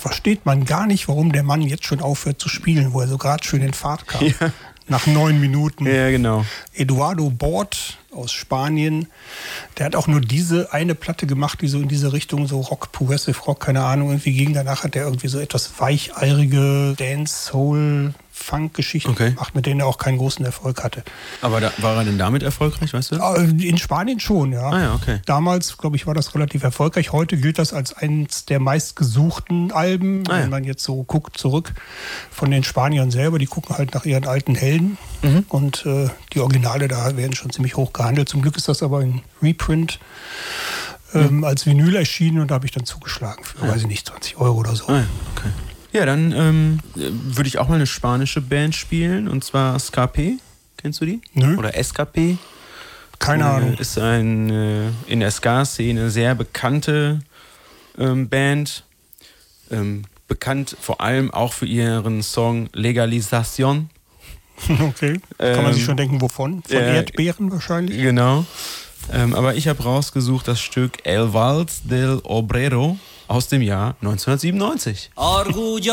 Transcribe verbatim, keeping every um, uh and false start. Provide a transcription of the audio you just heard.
versteht man gar nicht, warum der Mann jetzt schon aufhört zu spielen, wo er so gerade schön in Fahrt kam. Ja. Nach neun Minuten. Ja, genau. Eduardo Bort aus Spanien, der hat auch nur diese eine Platte gemacht, die so in diese Richtung, so Rock, Progressive Rock, keine Ahnung, irgendwie ging. Danach hat er irgendwie so etwas weicheirige Dance, Soul, Funk-Geschichten okay. gemacht, mit denen er auch keinen großen Erfolg hatte. Aber da, war er denn damit erfolgreich, weißt du? In Spanien schon, ja. Ah ja, okay. Damals, glaube ich, war das relativ erfolgreich. Heute gilt das als eines der meistgesuchten Alben. Ah, wenn ja. man jetzt so guckt zurück von den Spaniern selber, die gucken halt nach ihren alten Helden. Mhm. Und äh, die Originale da werden schon ziemlich hoch gehandelt. Zum Glück ist das aber in Reprint ähm, mhm. als Vinyl erschienen und da habe ich dann zugeschlagen für, ah. weiß ich nicht, zwanzig Euro oder so. Ah ja, okay. Ja, dann ähm, würde ich auch mal eine spanische Band spielen, und zwar Escape. Kennst du die? Nö. Oder Escape? Keine äh, Ahnung. Ist ein, äh, in der Ska-Szene sehr bekannte ähm, Band. Ähm, bekannt vor allem auch für ihren Song Legalización. Okay. Kann man ähm, sich schon denken, wovon? Von äh, Erdbeeren wahrscheinlich? Genau. Ähm, aber ich habe rausgesucht das Stück El Vals del Obrero aus dem Jahr neunzehnhundertsiebenundneunzig.